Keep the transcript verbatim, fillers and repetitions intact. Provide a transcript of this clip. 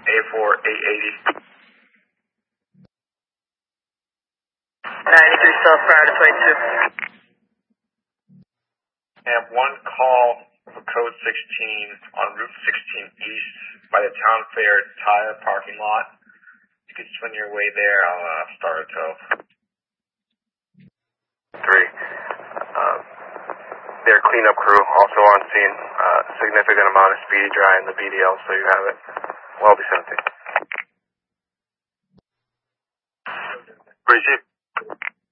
A four eight eighty. ninety-three South prior to twenty-two. And one call for code sixteen on Route sixteen East by the Town Fair Tire parking lot. You can swing your way there. I'll uh, start a tow. Three. Uh, their cleanup crew also on scene. Uh, significant amount of speedy dry in the B D L, so you have it. Well be sent. Appreciate it.